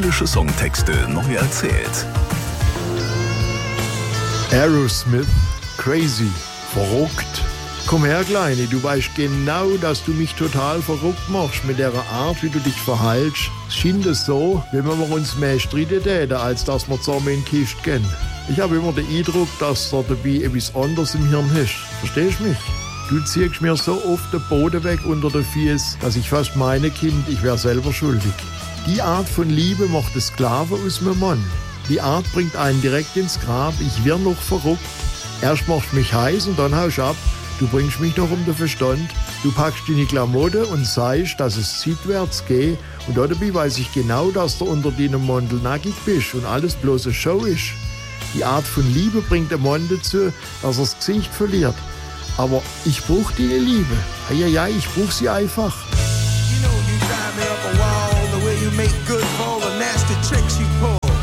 Nostalgische Songtexte neu erzählt. Aerosmith, Crazy, verrückt. Komm her, Kleine, du weißt genau, dass du mich total verrückt machst mit der Art, wie du dich verhältst. Es scheint es so, wie wenn wir uns mehr streiten täten, als dass wir zusammen in die Kiste gehen. Ich habe immer den Eindruck, dass du dabei etwas anderes im Hirn hast. Verstehst du mich? Du ziehst mir so oft den Boden weg unter den Füßen, dass ich fast meine, Kind, ich wäre selber schuldig. Die Art von Liebe macht den Sklaven aus meinem Mann. Die Art bringt einen direkt ins Grab. Ich wär noch verrückt. Erst machst du mich heiß und dann haust du ab. Du bringst mich noch um den Verstand. Du packst deine Klamotten und sagst, dass es seitwärts geht. Und dabei weiß ich genau, dass du unter deinem Mantel nackig bist und alles bloß eine Show ist. Die Art von Liebe bringt den Mann dazu, dass er das Gesicht verliert. Aber ich brauch deine Liebe. Ja, ich brauch sie einfach. You know you drive me up a wall the way you make good